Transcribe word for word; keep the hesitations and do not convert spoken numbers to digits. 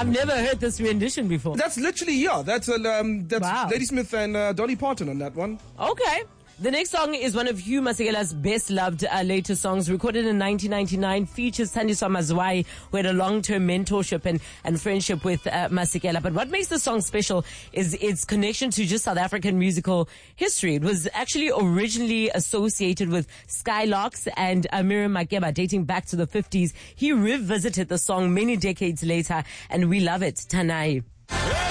I've never heard this rendition before. That's literally, yeah, that's uh, um, that's Wow. Ladysmith and uh, Dolly Parton on that one. Okay. The next song is one of Hugh Masekela's best loved uh, latest songs, recorded in nineteen ninety-nine, features Thandiswa Mazwai, who had a long-term mentorship and, and friendship with uh, Masekela. But what makes the song special is its connection to just South African musical history. It was actually originally associated with Skylarks and uh, Miriam Makeba, dating back to the fifties. He revisited the song many decades later, and we love it. Tanai.